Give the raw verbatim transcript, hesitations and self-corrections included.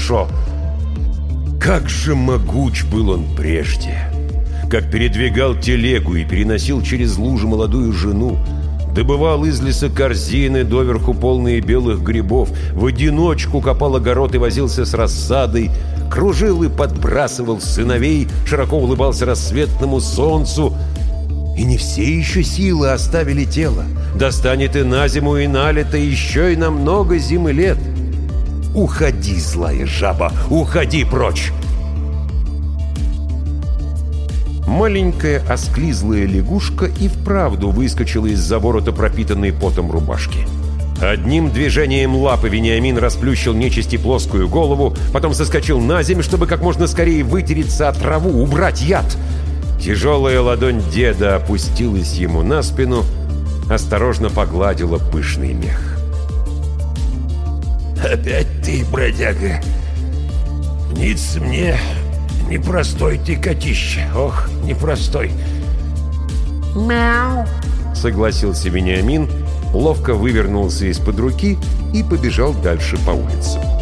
хорошо. Как же могуч был он прежде! Как передвигал телегу и переносил через лужи молодую жену, добывал из леса корзины, доверху полные белых грибов, в одиночку копал огород и возился с рассадой, кружил и подбрасывал сыновей, широко улыбался рассветному солнцу. И не все еще силы оставили тело. Достанет и на зиму, и на лето, еще и на много зим и лет. Уходи, злая жаба, уходи прочь! Маленькая осклизлая лягушка и вправду выскочила из-за ворота пропитанной потом рубашки. Одним движением лапы Вениамин расплющил нечисти плоскую голову, потом соскочил на землю, чтобы как можно скорее вытереться от траву, убрать яд. Тяжелая ладонь деда опустилась ему на спину, осторожно погладила пышный мех. «Опять ты, бродяга! Мнится мне, непростой ты котище, ох, непростой!» «Мяу!» — согласился Вениамин, ловко вывернулся из-под руки и побежал дальше по улице.